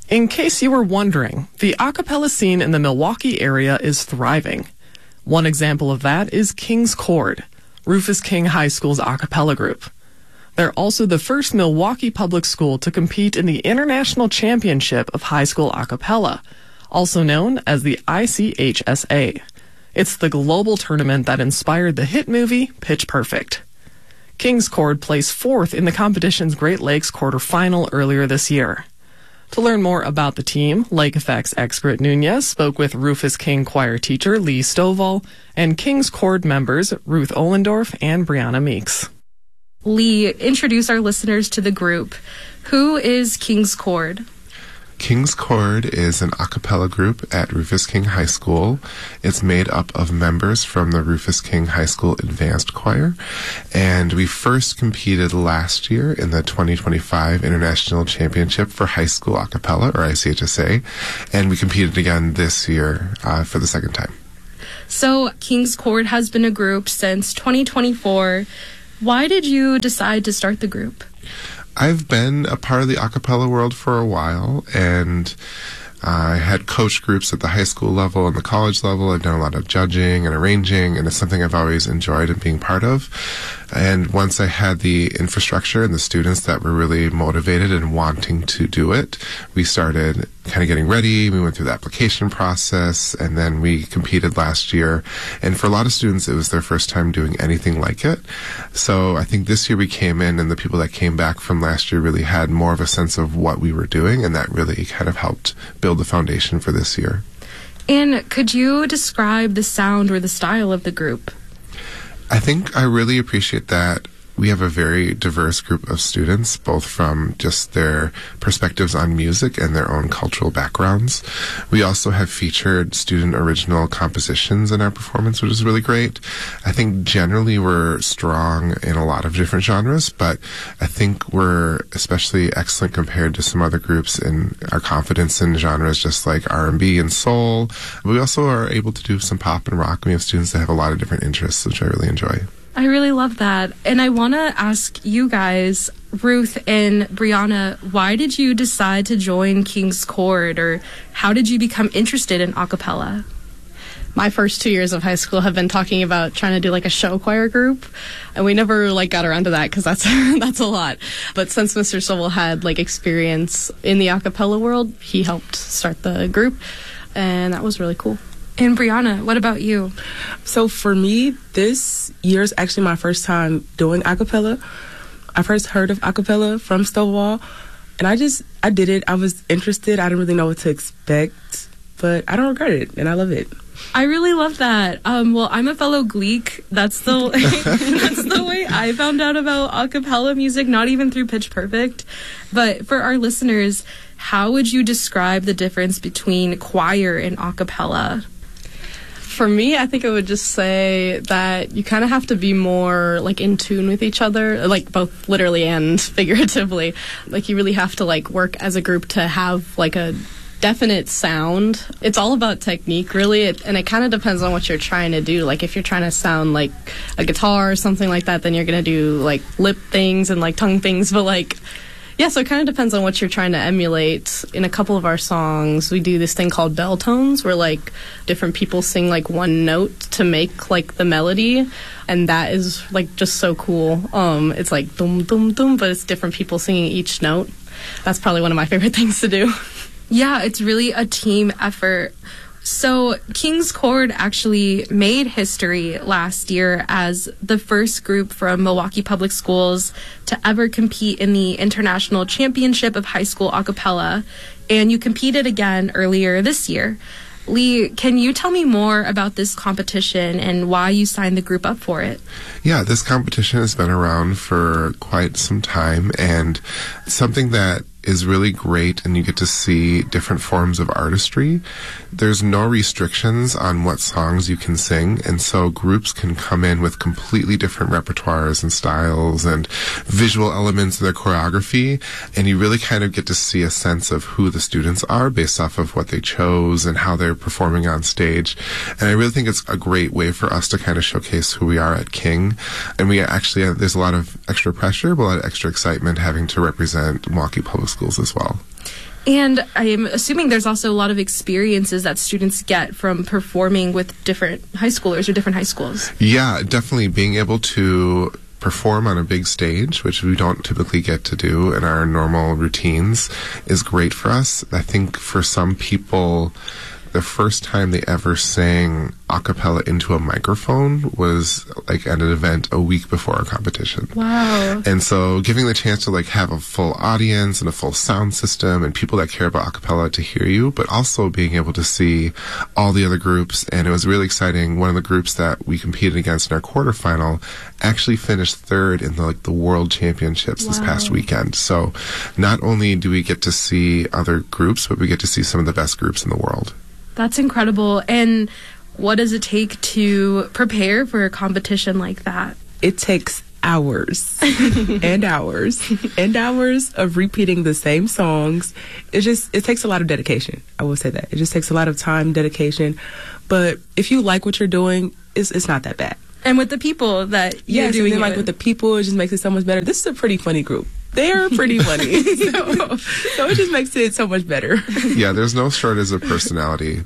In case you were wondering, the a cappella scene in the Milwaukee area is thriving. One example of that is King's Chord, Rufus King High School's a cappella group. They're also the first Milwaukee public school to compete in the International Championship of High School a cappella, also known as the ICHSA. It's the global tournament that inspired the hit movie Pitch Perfect. King's Chord placed fourth in the competition's Great Lakes quarterfinal earlier this year. To learn more about the team, Lake Effect's Expert Nunez spoke with Rufus King choir teacher Lee Stovall and King's Chord members Ruth Ohlendorf and Brianna Meeks. Lee, introduce our listeners to the group. Who is King's Chord? King's Chord is an a cappella group at Rufus King High School. It's made up of members from the Rufus King High School Advanced Choir, and we first competed last year in the 2025 International Championship for High School a cappella, or ICHSA, and we competed again this year for the second time. So King's Chord has been a group since 2024. Why did you decide to start the group? I've been a part of the a cappella world for a while, and I had coached groups at the high school level and the college level. I've done a lot of judging and arranging, and it's something I've always enjoyed and being part of. And once I had the infrastructure and the students that were really motivated and wanting to do it, we started kind of getting ready. We went through the application process, and then we competed last year. And for a lot of students, it was their first time doing anything like it. So I think this year we came in, and the people that came back from last year really had more of a sense of what we were doing, and that really kind of helped build the foundation for this year. And could you describe the sound or the style of the group? I think I really appreciate that we have a very diverse group of students, both from just their perspectives on music and their own cultural backgrounds. We also have featured student original compositions in our performance, which is really great. I think generally we're strong in a lot of different genres, but I think we're especially excellent compared to some other groups in our confidence in genres just like R&B and soul. We also are able to do some pop and rock. We have students that have a lot of different interests, which I really enjoy. I really love that. And I want to ask you guys, Ruth and Brianna, why did you decide to join King's Chord, or how did you become interested in a cappella? My first 2 years of high school have been talking about trying to do like a show choir group, and we never got around to that because that's that's a lot. But since Mr. Stovall had experience in the a cappella world, he helped start the group, and that was really cool. And Brianna, what about you? So for me, this year's actually my first time doing a cappella. I first heard of a cappella from Stovall, and I did it. I was interested. I didn't really know what to expect, but I don't regret it, and I love it. I really love that. Well, I'm a fellow Gleek. That's the that's the way I found out about a cappella music, not even through Pitch Perfect. But for our listeners, how would you describe the difference between choir and a cappella? For me, I think I would just say that you kind of have to be more in tune with each other, both literally and figuratively. You really have to work as a group to have a definite sound. It's all about technique, really, and it kind of depends on what you're trying to do. If you're trying to sound like a guitar or something like that, then you're going to do lip things and tongue things, but yeah, so it kind of depends on what you're trying to emulate. In a couple of our songs, we do this thing called bell tones, where different people sing one note to make the melody, and that is just so cool. It's dum dum dum, but it's different people singing each note. That's probably one of my favorite things to do. Yeah, it's really a team effort. So King's Chord actually made history last year as the first group from Milwaukee Public Schools to ever compete in the International Championship of High School a cappella, and you competed again earlier this year. Lee, can you tell me more about this competition and why you signed the group up for it? Yeah, this competition has been around for quite some time, and something that is really great, and you get to see different forms of artistry. There's no restrictions on what songs you can sing, and so groups can come in with completely different repertoires and styles and visual elements of their choreography, and you really kind of get to see a sense of who the students are based off of what they chose and how they're performing on stage. And I really think it's a great way for us to kind of showcase who we are at King. And we actually, there's a lot of extra pressure, but a lot of extra excitement having to represent Milwaukee Public Schools as well. And I'm assuming there's also a lot of experiences that students get from performing with different high schoolers or different high schools. Yeah, definitely being able to perform on a big stage, which we don't typically get to do in our normal routines, is great for us. I think for some people, the first time they ever sang a cappella into a microphone was like at an event a week before our competition. Wow. And so giving the chance to like have a full audience and a full sound system and people that care about a cappella to hear you, but also being able to see all the other groups. And it was really exciting. One of the groups that we competed against in our quarterfinal actually finished third in the world championships this past weekend. So not only do we get to see other groups, but we get to see some of the best groups in the world. That's incredible. And what does it take to prepare for a competition like that? It takes hours and hours and hours of repeating the same songs. It takes a lot of dedication. I will say that. It just takes a lot of time, dedication. But if you like what you're doing, it's not that bad. And with the people that you're doing and then, with the people, it just makes it so much better. This is a pretty funny group. They're pretty funny. So it just makes it so much better. Yeah, there's no shortage of personality.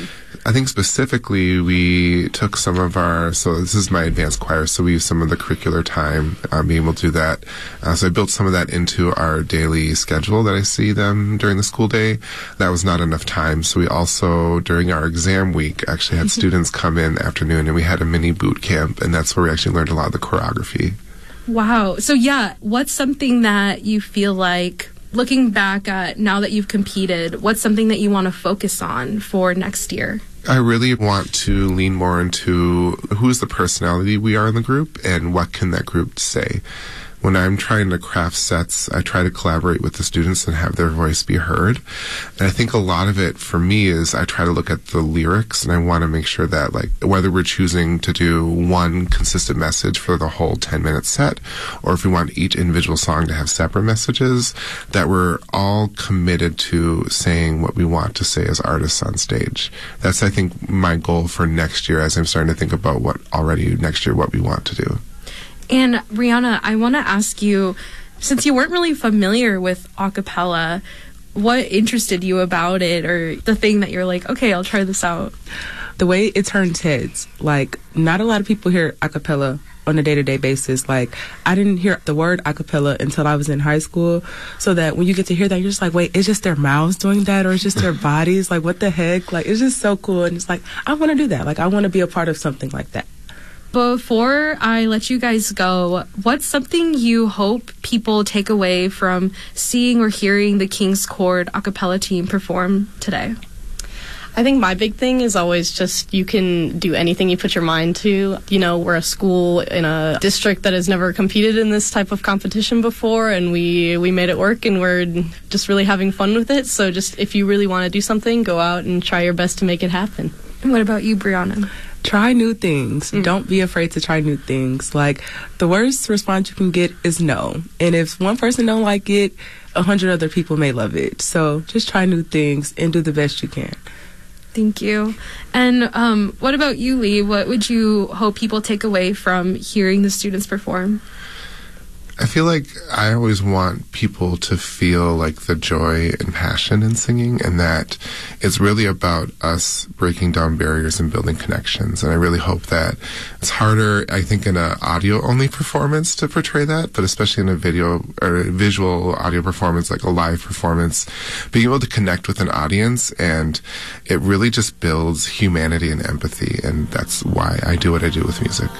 I think specifically we took some of so this is my advanced choir, so we use some of the curricular time, being able to do that. So I built some of that into our daily schedule that I see them during the school day. That was not enough time, so we also, during our exam week, actually had students come in afternoon and we had a mini boot camp, and that's where we actually learned a lot of the choreography. Wow. So yeah, what's something that you feel like, looking back at now that you've competed, what's something that you want to focus on for next year? I really want to lean more into who's the personality we are in the group and what can that group say. When I'm trying to craft sets, I try to collaborate with the students and have their voice be heard. And I think a lot of it for me is I try to look at the lyrics and I want to make sure that, like, whether we're choosing to do one consistent message for the whole 10-minute set, or if we want each individual song to have separate messages, that we're all committed to saying what we want to say as artists on stage. That's, I think, my goal for next year as I'm starting to think about what we want to do. And Brianna, I want to ask you, since you weren't really familiar with a cappella, what interested you about it, or the thing that you're like, okay, I'll try this out? The way it turns heads. Like, not a lot of people hear a cappella on a day-to-day basis. Like, I didn't hear the word a cappella until I was in high school, so that when you get to hear that, you're just like, wait, it's just their mouths doing that, or it's just their bodies? Like, what the heck? Like, it's just so cool, and it's like, I want to do that. Like, I want to be a part of something like that. Before I let you guys go, what's something you hope people take away from seeing or hearing the King's Chord a cappella team perform today? I think my big thing is always just you can do anything you put your mind to. You know, we're a school in a district that has never competed in this type of competition before, and we made it work, and we're just really having fun with it. So just if you really want to do something, go out and try your best to make it happen. And what about you, Brianna? Try new things. Don't be afraid to try new things. Like, the worst response you can get is no. And if one person don't like it, 100 other people may love it. So just try new things and do the best you can. Thank you. And what about you, Lee? What would you hope people take away from hearing the students perform? I feel like I always want people to feel like the joy and passion in singing, and that it's really about us breaking down barriers and building connections. And I really hope that it's harder, I think, in an audio-only performance to portray that, but especially in a video or visual audio performance, like a live performance, being able to connect with an audience, and it really just builds humanity and empathy, and that's why I do what I do with music.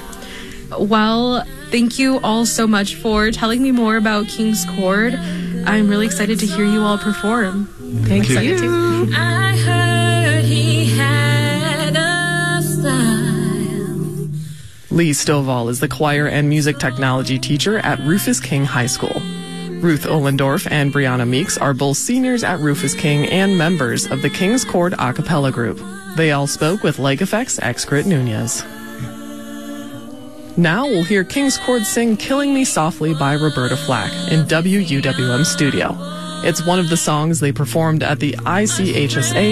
Well, thank you all so much for telling me more about King's Chord. I'm really excited to hear you all perform. Thank you. I heard he had a style. Lee Stovall is the choir and music technology teacher at Rufus King High School. Ruth Ohlendorf and Brianna Meeks are both seniors at Rufus King and members of the King's Chord a cappella group. They all spoke with Lake Effect's Excrit Nunez. Now we'll hear King's Chord sing Killing Me Softly by Roberta Flack in WUWM Studio. It's one of the songs they performed at the ICHSA